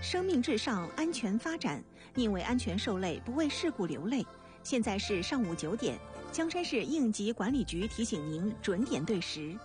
生命至上，安全发展。宁为安全受累，不为事故流泪。现在是上午9点，江山市应急管理局提醒您准点对时。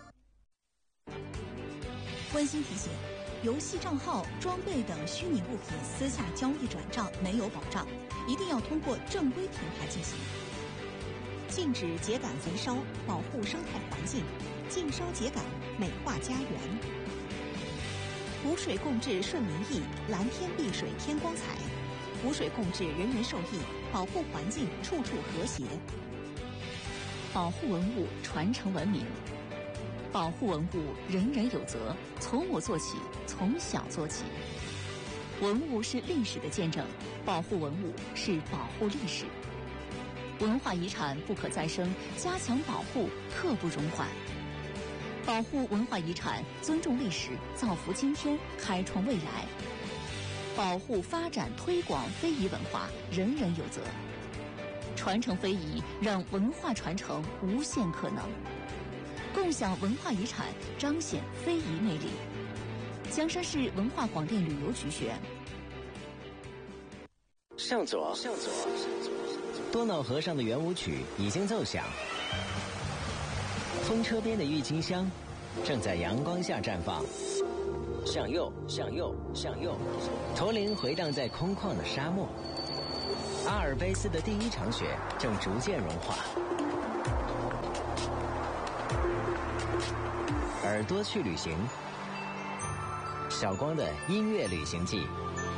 温馨提醒：游戏账号、装备等虚拟物品私下交易转账没有保障，一定要通过正规平台进行。禁止秸秆焚烧，保护生态环境；禁烧秸秆，美化家园。湖水共治顺民意，蓝天碧水天光彩。湖水共治，人人受益，保护环境，处处和谐。 保护文物，传承文明。保护文物，人人有责，从我做起，从小做起。文物是历史的见证，保护文物是保护历史。文化遗产不可再生，加强保护，刻不容缓。保护文化遗产，尊重历史，造福今天，开创未来。保护、发展、推广非遗文化，人人有责。传承非遗，让文化传承无限可能。共享文化遗产，彰显非遗魅力。江山市文化广电旅游局宣。 向左，多瑙河上的圆舞曲已经奏响，风车边的郁金香正在阳光下绽放。向右，驼铃回荡在空旷的沙漠。阿尔卑斯的第一场雪正逐渐融化。耳朵去旅行，小光的音乐旅行记。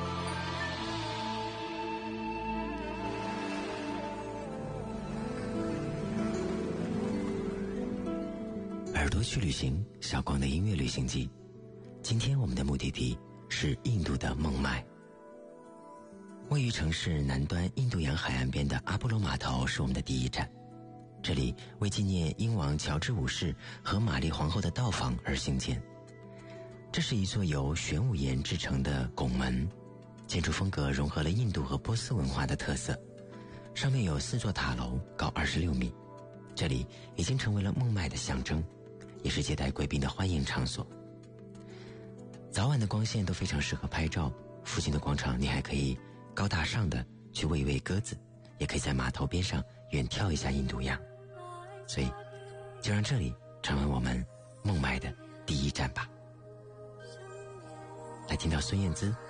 耳朵去旅行，小光的音乐旅行记。今天我们的目的地是印度的孟买。位于城市南端印度洋海岸边的阿波罗码头是我们的第一站。这里为纪念英王乔治五世和玛丽皇后的到访而兴建。这是一座由玄武岩制成的拱门，建筑风格融合了印度和波斯文化的特色。上面有4座塔楼，高26米。这里已经成为了孟买的象征，也是接待贵宾的欢迎场所。早晚的光线都非常适合拍照，附近的广场你还可以高大上的去喂一喂鸽子，也可以在码头边上远眺一下印度洋。所以就让这里成为我们孟买的第一站吧。来听到孙燕姿